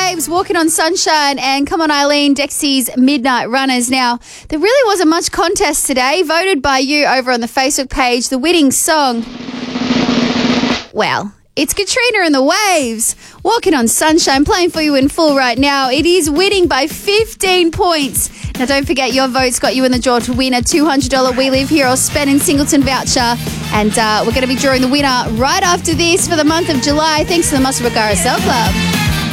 Waves, Walking on Sunshine, and Come On Eileen, Dexy's Midnight Runners. Now, there really wasn't much contest today. Voted by you over on the Facebook page. The winning song, well, it's Katrina and the Waves, Walking on Sunshine, playing for you in full right now. It is winning by 15 points. Now, don't forget, your votes got you in the draw to win a $200 We Live Here or Spend in Singleton voucher. And we're going to be drawing the winner right after this for the month of July, thanks to the Muswellbrook RSL Club.